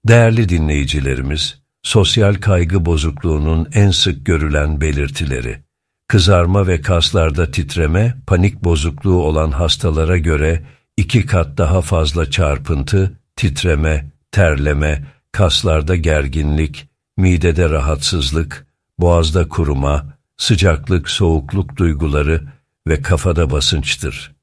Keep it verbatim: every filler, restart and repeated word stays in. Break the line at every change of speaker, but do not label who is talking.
Değerli dinleyicilerimiz, sosyal kaygı bozukluğunun en sık görülen belirtileri, kızarma ve kaslarda titreme, panik bozukluğu olan hastalara göre iki kat daha fazla çarpıntı, titreme, terleme, kaslarda gerginlik, midede rahatsızlık, boğazda kuruma, sıcaklık, soğukluk duyguları ve kafada basınçtır.